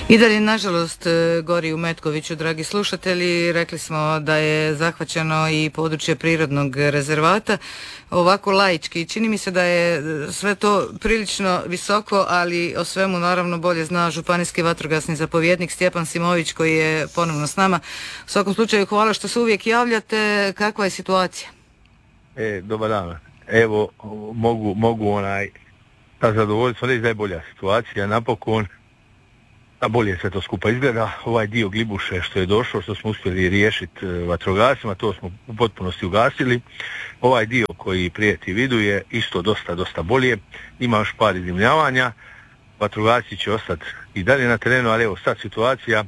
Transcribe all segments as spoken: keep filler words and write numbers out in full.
I dalje, nažalost, gori u Metkoviću, dragi slušatelji. Rekli smo da je zahvaćeno i područje prirodnog rezervata. Ovako laički, čini mi se da je sve to prilično visoko, ali o svemu naravno bolje zna županijski vatrogasni zapovjednik Stjepan Simović, koji je ponovno s nama. U svakom slučaju, hvala što se uvijek javljate. Kakva je situacija? E, dobar dan. Evo, mogu, mogu onaj, sa zadovoljstvom reći da je bolja situacija, napokon. A bolje sve to skupa izgleda. Ovaj dio Glibuše što je došao, što smo uspjeli riješiti vatrogasima, to smo u potpunosti ugasili. Ovaj dio koji prijeti vidu je isto dosta, dosta bolje. Ima još par iznimljavanja. Vatrogasci će ostati i dalje na terenu, ali evo sad situacija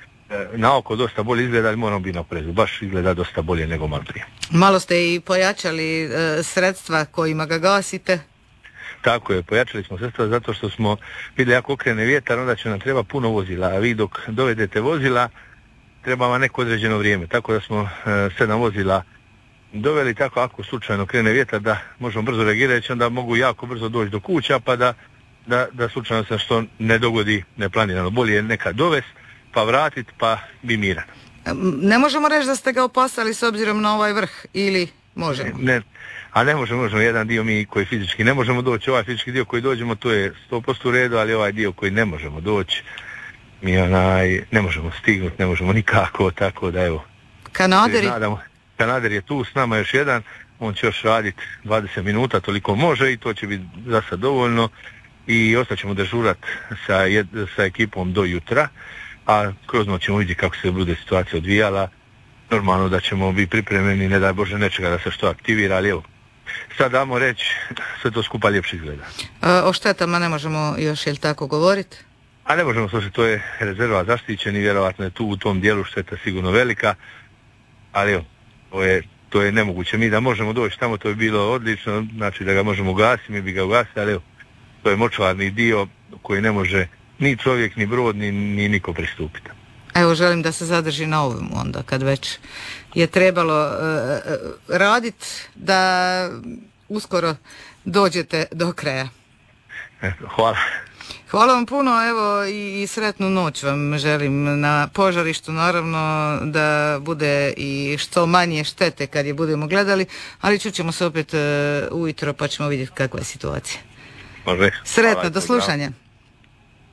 na oko dosta bolje izgleda, ali moramo biti na oprezu. Baš izgleda dosta bolje nego malo prije. Malo ste i pojačali e, sredstva kojima ga gasite. Tako je, pojačali smo sredstva zato što smo vidjeli ako okrene vjetar, onda će nam treba puno vozila, a vi dok dovedete vozila treba vam neko određeno vrijeme, tako da smo e, sedam vozila doveli, tako ako slučajno krene vjetar da možemo brzo reagirati, onda mogu jako brzo doći do kuća pa da, da, da slučajno se što ne dogodi neplanirano. Bolje je nekad dovesti pa vratiti pa bi miran. Ne možemo reći da ste ga opasali s obzirom na ovaj vrh ili možemo? Ne, a ne možemo, možemo jedan dio mi koji fizički ne možemo doći, ovaj fizički dio koji dođemo to je sto posto u redu, ali ovaj dio koji ne možemo doći mi onaj, ne možemo stignuti, ne možemo nikako, tako da evo. Kanaderi? Nadamo, Kanader je tu s nama još jedan, on će još raditi dvadeset minuta, toliko može i to će biti za sad dovoljno i ostaćemo dežurati sa, jed, sa ekipom do jutra, a kroz noć ćemo vidjeti kako se bude situacija odvijala. Normalno da ćemo biti pripremljeni, ne daj Bože nečega da se što aktivira, ali evo, sad damo reći, sve to skupa ljepše izgleda. E, o štetama ne možemo još, jel tako, govoriti? A ne možemo, slušati, to je rezerva zaštićeni, vjerovatno je tu u tom dijelu šteta sigurno velika, ali evo, to je, to je nemoguće. Mi da možemo doći tamo, to je bilo odlično, znači da ga možemo ugasiti, mi bi ga ugasili, ali evo, to je močvarni dio koji ne može ni čovjek, ni brod, ni, ni niko pristupiti. Evo, želim da se zadrži na ovom onda, kad već je trebalo uh, raditi, da uskoro dođete do kraja. Hvala. Hvala vam puno, evo i, i sretnu noć vam želim na požarištu, naravno da bude i što manje štete kad je budemo gledali, ali čućemo se opet uh, ujutro pa ćemo vidjeti kakva je situacija. Može. Sretno, Hvala, do slušanja.